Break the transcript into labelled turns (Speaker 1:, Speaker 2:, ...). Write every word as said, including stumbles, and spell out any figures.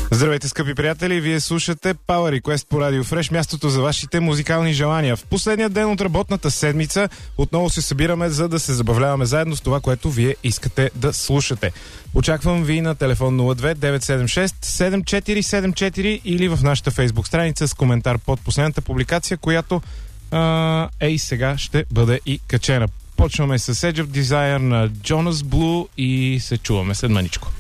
Speaker 1: Здравейте, скъпи приятели! Вие слушате Power Request по Радио Фреш, мястото за вашите музикални желания. В последния ден от работната седмица отново се събираме, за да се забавляваме заедно с това, което вие искате да слушате. Очаквам ви на телефон нула две девет седем шест седем четири седем четири или в нашата фейсбук страница с коментар под последната публикация, която а, ей сега ще бъде и качена. Почваме с Edge of Desire на Jonas Blue и се чуваме след маничко.